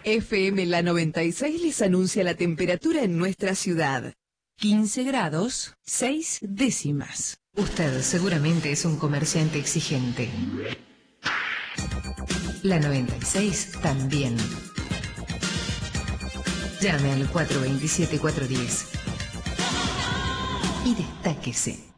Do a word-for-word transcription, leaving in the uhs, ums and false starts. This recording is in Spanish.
F M La noventa y seis les anuncia la temperatura en nuestra ciudad. quince grados, seis décimas. Usted seguramente es un comerciante exigente. La noventa y seis también. Llame al cuatro dos siete, cuatro uno cero y destáquese.